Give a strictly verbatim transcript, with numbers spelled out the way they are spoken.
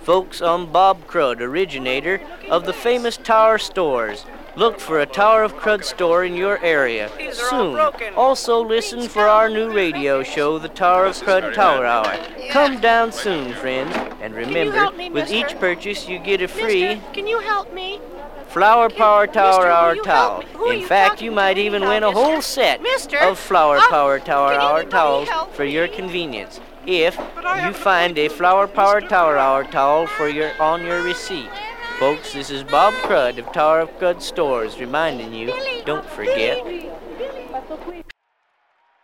Folks, I'm Bob Crud, originator of the famous Tower Stores. Look for a Tower of Crud store in your area soon. Also listen for our new radio show, the Tower of Crud Tower Hour. Come down soon, friends. And remember, me, with mister? each purchase you get a free Mister, can you help me? Flower Power Tower mister, will Hour you towel. help me? Who are In you fact, talking you to? might Who even you win a help, whole mister? set Mister? of Flower Uh, Power Tower can Hour anybody towels help for your me? convenience. If I you haven't find a Flower Power Tower Hour towel for your on your receipt. Folks, this is Bob Crud of Tower of Crud Stores reminding you, don't forget,